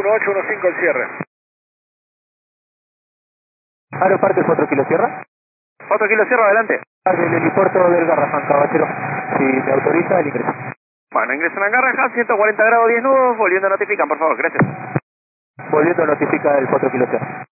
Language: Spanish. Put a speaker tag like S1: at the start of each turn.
S1: 1815 el cierre.
S2: Aeroparque 4 Kilo Sierra.
S3: 4 Kilo Sierra, adelante.
S2: Del helipuerto del Garrahan, caballero. Si me autoriza el ingreso.
S3: Bueno, ingresan a Garrahan, 140 grados 10 nudos, volviendo notifican, por favor, gracias.
S2: Volviendo notifica el 4 Kilo Sierra.